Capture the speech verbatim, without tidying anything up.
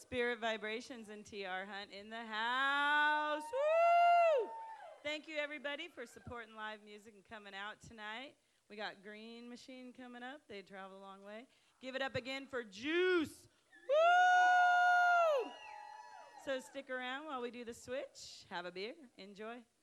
Spirit Vibrations and T R Hunt in the house. Woo! Thank you, everybody, for supporting live music and coming out tonight. We got Green Machine coming up. They travel a long way. Give it up again for Juice. Woo! So stick around while we do the switch. Have a beer. Enjoy.